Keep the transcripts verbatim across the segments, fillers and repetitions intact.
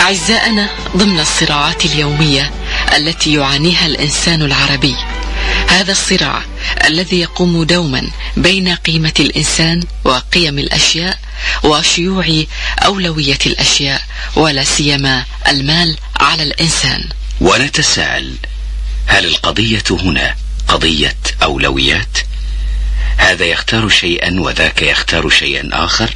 أعزائنا، ضمن الصراعات اليومية التي يعانيها الإنسان العربي، هذا الصراع الذي يقوم دوما بين قيمة الإنسان وقيم الأشياء وشيوع أولوية الأشياء ولا سيما المال على الإنسان. ونتساءل: هل القضية هنا قضية أولويات؟ هذا يختار شيئا وذاك يختار شيئا آخر،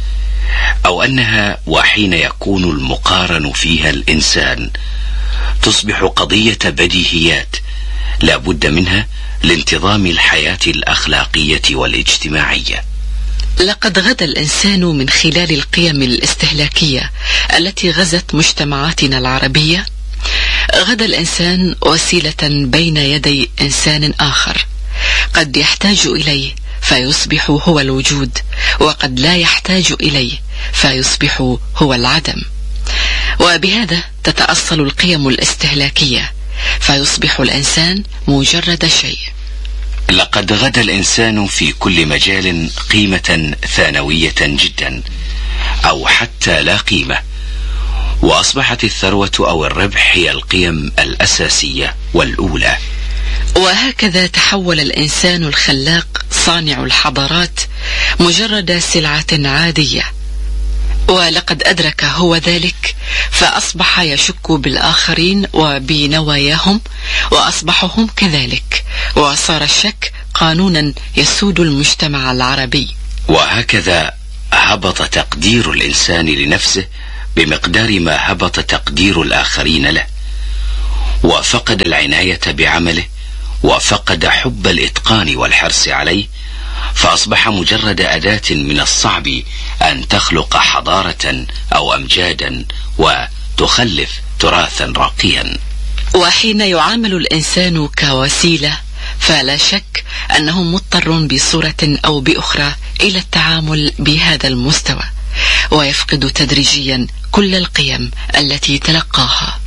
أو أنها وحين يكون المقارن فيها الإنسان تصبح قضية بديهيات لا بد منها لانتظام الحياة الأخلاقية والاجتماعية؟ لقد غدا الإنسان من خلال القيم الاستهلاكية التي غزت مجتمعاتنا العربية، غدا الإنسان وسيلة بين يدي إنسان آخر قد يحتاج إليه فيصبح هو الوجود، وقد لا يحتاج إليه فيصبح هو العدم. وبهذا تتأصل القيم الاستهلاكية فيصبح الإنسان مجرد شيء. لقد غدا الإنسان في كل مجال قيمة ثانوية جدا أو حتى لا قيمة، وأصبحت الثروة أو الربح هي القيم الأساسية والأولى. وهكذا تحول الإنسان الخلاق صانع الحضارات مجرد سلعة عادية، ولقد أدرك هو ذلك فأصبح يشك بالآخرين وبنواياهم، وأصبحوا هم كذلك، وصار الشك قانونا يسود المجتمع العربي. وهكذا هبط تقدير الإنسان لنفسه بمقدار ما هبط تقدير الآخرين له، وفقد العناية بعمله، وفقد حب الإتقان والحرص عليه، فأصبح مجرد أداة من الصعب أن تخلق حضارة أو أمجادا وتخلف تراثا راقيا. وحين يعامل الإنسان كوسيلة فلا شك أنه مضطر بصورة أو بأخرى إلى التعامل بهذا المستوى، ويفقد تدريجيا كل القيم التي تلقاها.